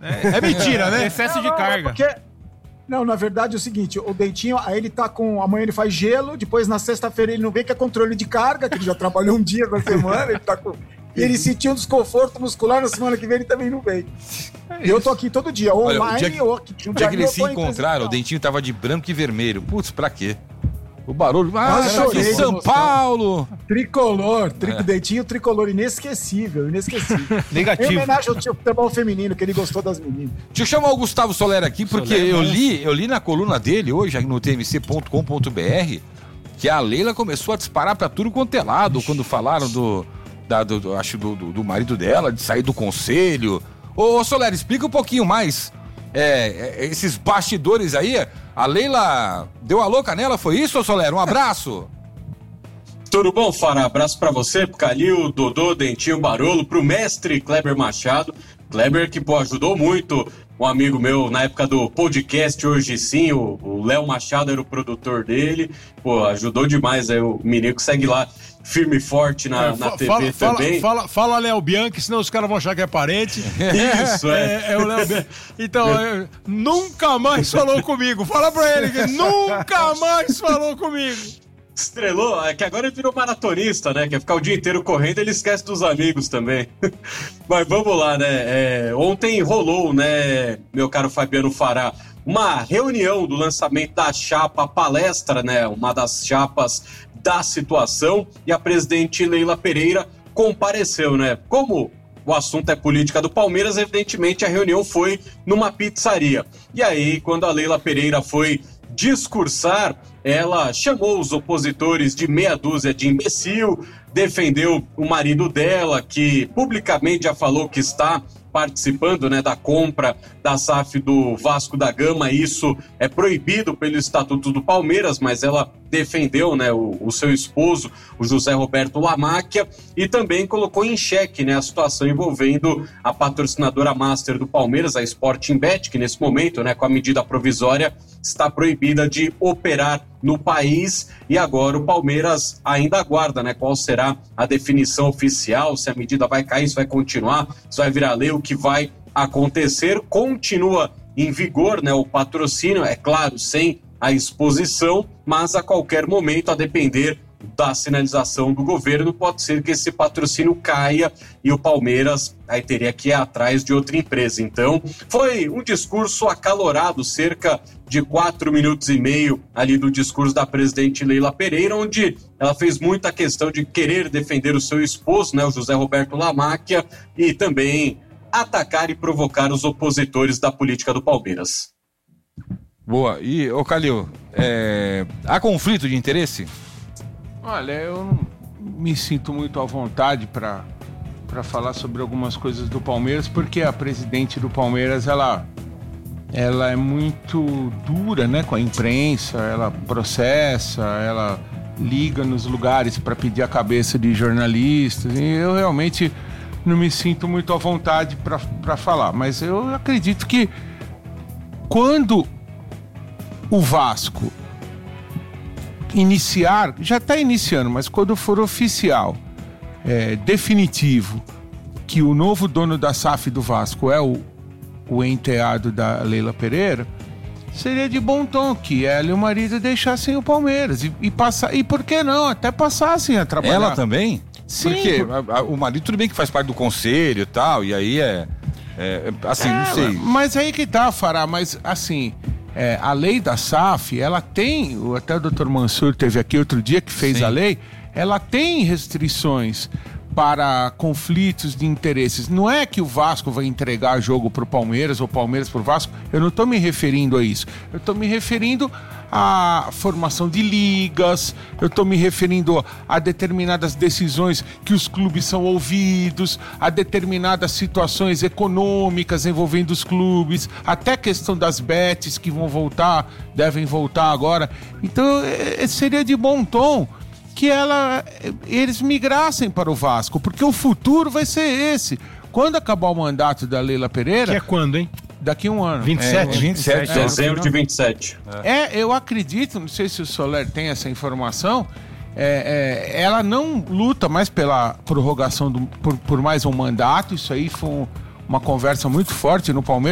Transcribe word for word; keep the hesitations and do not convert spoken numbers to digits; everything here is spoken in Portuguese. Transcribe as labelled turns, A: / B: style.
A: É, é mentira, né?
B: Excesso
C: Não,
B: de
C: não,
B: carga.
C: É porque... Não, na verdade é o seguinte, o Dentinho, aí ele tá com... Amanhã ele faz gelo, depois na sexta-feira ele não vem, que é controle de carga, que ele já trabalhou um dia na semana, ele tá com... E ele sentiu um desconforto muscular, na semana que vem ele também não vem. E eu tô aqui todo dia, online
D: Olha, o dia que-
C: ou aqui.
D: O dia que eles se encontraram, o Dentinho tava de branco e vermelho. Putz, pra quê? O barulho. Ah,
C: Quase
D: tá aqui
C: chorei
D: em
C: de
D: São
C: emoção.
D: Paulo!
C: Tricolor, tri...
D: É.
C: Dentinho tricolor, inesquecível, inesquecível. Em
B: Negativo.
C: homenagem ao tio futebol feminino, que ele gostou das meninas.
D: Deixa eu chamar o Gustavo Soler aqui, porque
B: Soler é
D: eu
B: monstro.
D: li, eu li na coluna dele hoje, no t m c ponto com ponto b r, que a Leila começou a disparar pra tudo quanto é lado, quando falaram do, da, do, do- acho do, do, do marido dela, de sair do conselho. Ô, ô Soler, explica um pouquinho mais. É, é, esses bastidores aí, a Leila deu a louca nela, foi isso, ô Soler? Um abraço.
E: Tudo bom, Fará? Abraço pra você, pro Calil, Dodô, Dentinho, Barolo, pro mestre Kleber Machado. Kleber que, pô, ajudou muito um amigo meu na época do podcast Hoje Sim, o o Léo Machado era o produtor dele. Pô, ajudou demais aí o menino que segue lá firme e forte na,
A: É,
E: na
A: fa-
E: T V
A: fala, fala,
E: também.
A: fala, fala Léo Bianchi, senão os caras vão achar que é parente.
E: Isso, é.
A: É, é o Léo Bianchi. Então, é, nunca mais falou comigo. Fala pra ele que nunca mais falou comigo.
E: Estrelou, é que agora ele virou maratonista, né? Quer ficar o dia inteiro correndo, ele esquece dos amigos também. Mas vamos lá, né? É, ontem rolou, né, meu caro Fabiano Fará, uma reunião do lançamento da chapa palestra, né? Uma das chapas da situação, e a presidente Leila Pereira compareceu, né? Como o assunto é política do Palmeiras, evidentemente a reunião foi numa pizzaria. E aí, quando a Leila Pereira foi discursar, ela chamou os opositores de meia dúzia de imbecil, defendeu o marido dela, que publicamente já falou que está participando, né, da compra da S A F do Vasco da Gama. Isso é proibido pelo Estatuto do Palmeiras, mas ela defendeu, né, o, o seu esposo, o José Roberto Lamáquia, e também colocou em xeque, né, a situação envolvendo a patrocinadora master do Palmeiras, a Sporting Bet, que nesse momento, né, com a medida provisória, está proibida de operar no país. E agora o Palmeiras ainda aguarda, né, qual será a definição oficial, se a medida vai cair, se vai continuar, se vai virar lei, o que vai acontecer. Continua em vigor, né, o patrocínio, é claro, sem a exposição, mas a qualquer momento, a depender da sinalização do governo, pode ser que esse patrocínio caia e o Palmeiras aí teria que ir atrás de outra empresa. Então, foi um discurso acalorado, cerca de quatro minutos e meio ali do discurso da presidente Leila Pereira, onde ela fez muita questão de querer defender o seu esposo, né, o José Roberto Lamáquia, e também atacar e provocar os opositores da política do Palmeiras.
D: Boa. E, ô Calil, é, há conflito de interesse?
F: Olha, eu não me sinto muito à vontade para para falar sobre algumas coisas do Palmeiras, porque a presidente do Palmeiras, ela, ela é muito dura, né, com a imprensa, ela processa, ela liga nos lugares para pedir a cabeça de jornalistas, e eu realmente não me sinto muito à vontade para falar, mas eu acredito que quando o Vasco iniciar, já está iniciando, mas quando for oficial, é, definitivo, que o novo dono da S A F do Vasco é o, o enteado da Leila Pereira, seria de bom tom que ela e o marido deixassem o Palmeiras e, e, passar, e por que não, até passassem a trabalhar.
D: Ela também?
F: Sim.
D: Porque a- a- o marido tudo bem que faz parte do conselho e tal, e aí é, é assim,
F: É,
D: não sei.
F: Mas aí que tá, Fará, mas assim, é, a lei da S A F, ela tem, o- até o doutor Mansur teve aqui outro dia que fez
D: Sim.
F: a lei, ela tem restrições para conflitos de interesses. Não é que o Vasco vai entregar jogo pro Palmeiras ou Palmeiras pro Vasco, eu não estou me referindo a isso. Eu estou me referindo à formação de ligas, eu estou me referindo a determinadas decisões que os clubes são ouvidos, a determinadas situações econômicas envolvendo os clubes, até a questão das bets que vão voltar, devem voltar agora. Então, eh, seria de bom tom que ela, eles migrassem para o Vasco, porque o futuro vai ser esse. Quando acabar o mandato da Leila Pereira,
A: Que é quando, hein?
F: daqui a um ano.
A: vinte e sete?
D: É, vinte e sete,
E: É, dezembro de vinte e sete.
F: É, eu acredito, não sei se o Soler tem essa informação, é, é, ela não luta mais pela prorrogação do, por, por mais um mandato. Isso aí foi um, uma conversa muito forte no Palmeiras.